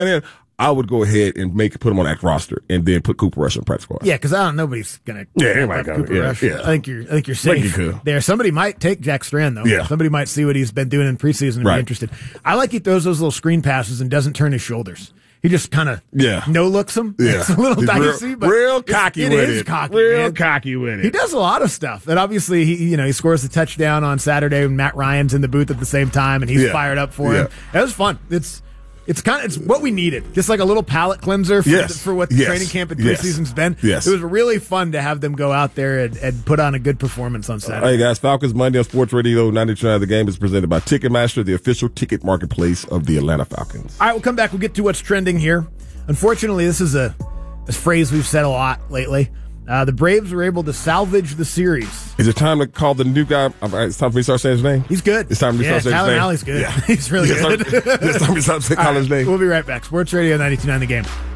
And then I would go ahead and put him on that roster and then put Cooper Rush on practice squad. Yeah, because nobody's gonna. Anybody got Cooper Rush. I think you're safe there. Somebody might take Jack Strand though. Yeah. Somebody might see what he's been doing in preseason and be interested. I like he throws those little screen passes and doesn't turn his shoulders. He just kind of no-looks them. Yeah. It's a little dicey, but real cocky with it. It is cocky, real cocky with it. He does a lot of stuff. And obviously, he scores the touchdown on Saturday when Matt Ryan's in the booth at the same time, and he's fired up for him. That was fun. It's what we needed. Just like a little palate cleanser for what the training camp and preseason's been. Yes. It was really fun to have them go out there and put on a good performance on Saturday. Hey, guys, Falcons Monday on Sports Radio 92.9 The Game is presented by Ticketmaster, the official ticket marketplace of the Atlanta Falcons. All right, we'll come back. We'll get to what's trending here. Unfortunately, this is a phrase we've said a lot lately. The Braves were able to salvage the series. Is it time to call the new guy? It's time for me to start saying his name? He's good. It's time to start saying his name? Tyler Mally's good. Yeah. He's really good. It's time to start saying his name. We'll be right back. Sports Radio 92.9 The Game.